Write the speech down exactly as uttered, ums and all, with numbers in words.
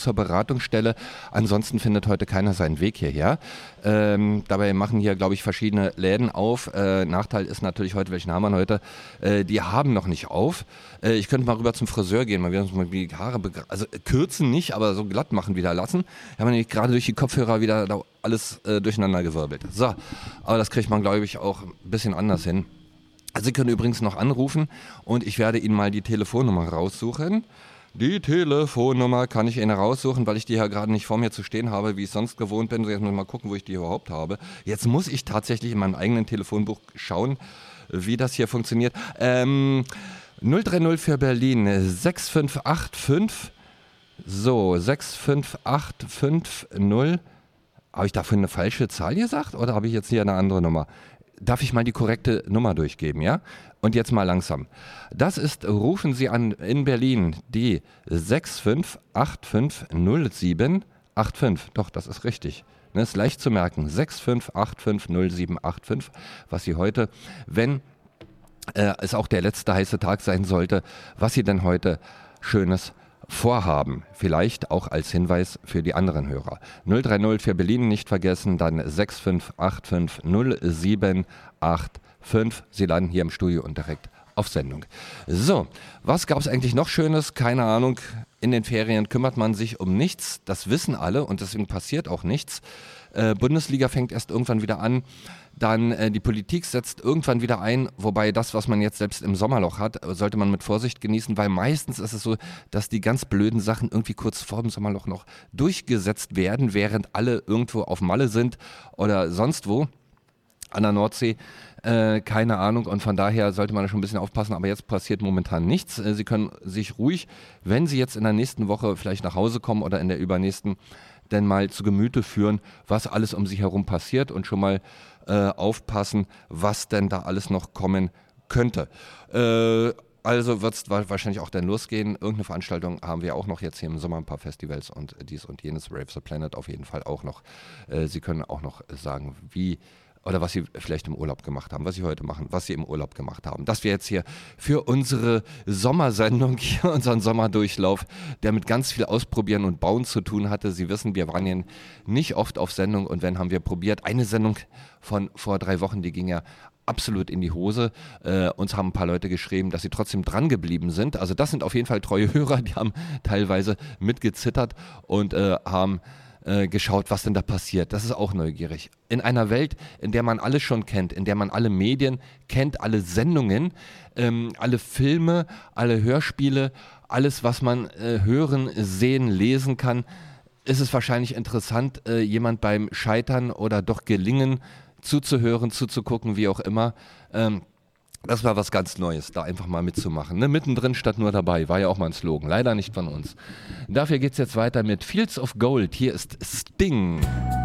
zur Beratungsstelle. Ansonsten findet heute keiner seinen Weg hierher. Ähm, dabei machen hier, glaube ich, verschiedene Läden auf. Äh, Nachteil ist natürlich heute, welchen haben wir heute? Äh, die haben noch nicht auf. Äh, ich könnte mal rüber zum Friseur gehen, mal wieder mal die Haare, begra- also äh, kürzen nicht, aber so glatt machen wieder lassen. Wir haben nämlich gerade durch die Kopfhörer wieder da alles äh, durcheinander gewirbelt. So, aber das kriegt man, glaube ich, auch ein bisschen anders hin. Sie können übrigens noch anrufen und ich werde Ihnen mal die Telefonnummer raussuchen. Die Telefonnummer kann ich Ihnen raussuchen, weil ich die ja gerade nicht vor mir zu stehen habe, wie ich sonst gewohnt bin. Jetzt muss ich mal gucken, wo ich die überhaupt habe. Jetzt muss ich tatsächlich in meinem eigenen Telefonbuch schauen, wie das hier funktioniert. Ähm, null drei null für Berlin, sechs fünf acht fünf, so, sechs fünf acht fünf null. Habe ich dafür eine falsche Zahl gesagt oder habe ich jetzt hier eine andere Nummer? Darf ich mal die korrekte Nummer durchgeben, ja? Und jetzt mal langsam. Das ist, rufen Sie an in Berlin, die sechs fünf acht fünf null sieben acht fünf. Doch, das ist richtig. Ne, ist leicht zu merken. sechs fünf acht fünf null sieben acht fünf, was Sie heute, wenn äh, es auch der letzte heiße Tag sein sollte, was Sie denn heute Schönes vorhaben. Vielleicht auch als Hinweis für die anderen Hörer. null drei null für Berlin nicht vergessen, dann sechs fünf acht fünf null sieben acht fünf. Sie landen hier im Studio und direkt auf Sendung. So, was gab es eigentlich noch Schönes? Keine Ahnung. In den Ferien kümmert man sich um nichts. Das wissen alle und deswegen passiert auch nichts. Äh, Bundesliga fängt erst irgendwann wieder an. Dann äh, die Politik setzt irgendwann wieder ein, wobei das, was man jetzt selbst im Sommerloch hat, sollte man mit Vorsicht genießen, weil meistens ist es so, dass die ganz blöden Sachen irgendwie kurz vor dem Sommerloch noch durchgesetzt werden, während alle irgendwo auf Malle sind oder sonst wo an der Nordsee. Äh, keine Ahnung und von daher sollte man da schon ein bisschen aufpassen, aber jetzt passiert momentan nichts. Äh, Sie können sich ruhig, wenn Sie jetzt in der nächsten Woche vielleicht nach Hause kommen oder in der übernächsten, denn mal zu Gemüte führen, was alles um sich herum passiert und schon mal äh, aufpassen, was denn da alles noch kommen könnte. Äh, also wird es wahrscheinlich auch dann losgehen. Irgendeine Veranstaltung haben wir auch noch jetzt hier im Sommer, ein paar Festivals und dies und jenes, Rave the Planet auf jeden Fall auch noch. Äh, Sie können auch noch sagen, wie oder was Sie vielleicht im Urlaub gemacht haben, was Sie heute machen, was Sie im Urlaub gemacht haben. Das wir jetzt hier für unsere Sommersendung, hier unseren Sommerdurchlauf, der mit ganz viel Ausprobieren und Bauen zu tun hatte. Sie wissen, wir waren ja nicht oft auf Sendung und wenn, haben wir probiert. Eine Sendung von vor drei Wochen, die ging ja absolut in die Hose. Äh, uns haben ein paar Leute geschrieben, dass sie trotzdem dran geblieben sind. Also das sind auf jeden Fall treue Hörer, die haben teilweise mitgezittert und äh, haben Äh, geschaut, was denn da passiert. Das ist auch neugierig. In einer Welt, in der man alles schon kennt, in der man alle Medien kennt, alle Sendungen, ähm, alle Filme, alle Hörspiele, alles, was man äh, hören, sehen, lesen kann, ist es wahrscheinlich interessant, äh, jemand beim Scheitern oder doch Gelingen zuzuhören, zuzugucken, wie auch immer. Ähm, Das war was ganz Neues, da einfach mal mitzumachen. Ne? Mittendrin statt nur dabei, war ja auch mal ein Slogan. Leider nicht von uns. Dafür geht's jetzt weiter mit Fields of Gold. Hier ist Sting.